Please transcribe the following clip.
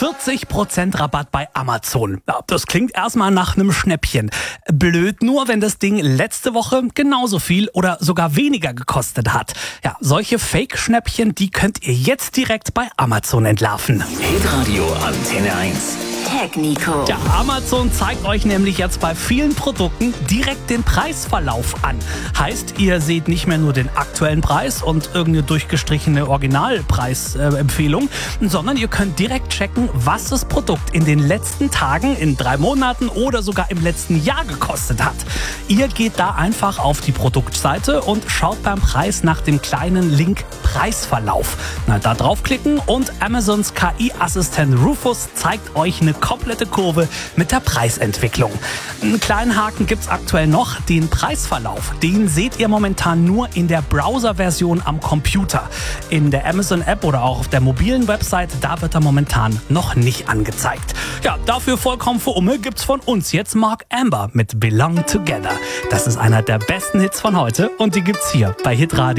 40% Rabatt bei Amazon. Ja, das klingt erstmal nach einem Schnäppchen. Blöd nur, wenn das Ding letzte Woche genauso viel oder sogar weniger gekostet hat. Ja, solche Fake-Schnäppchen, die könnt ihr jetzt direkt bei Amazon entlarven. Hitradio Antenne 1. Tag Nico. Ja, Amazon zeigt euch nämlich jetzt bei vielen Produkten direkt den Preisverlauf an. Heißt, ihr seht nicht mehr nur den aktuellen Preis und irgendeine durchgestrichene Originalpreisempfehlung, sondern ihr könnt direkt checken, was das Produkt in den letzten Tagen, in 3 Monaten oder sogar im letzten Jahr gekostet hat. Ihr geht da einfach auf die Produktseite und schaut beim Preis nach dem kleinen Link Preisverlauf. Na, da draufklicken und Amazons KI-Assistent Rufus zeigt euch eine komplette Kurve mit der Preisentwicklung. Einen kleinen Haken gibt's aktuell noch, den Preisverlauf. Den seht ihr momentan nur in der Browser-Version am Computer. In der Amazon-App oder auch auf der mobilen Website, da wird er momentan noch nicht angezeigt. Ja, dafür vollkommen für Umme gibt's von uns jetzt Mark Amber mit Belong Together. Das ist einer der besten Hits von heute und die gibt's hier bei Hitradio.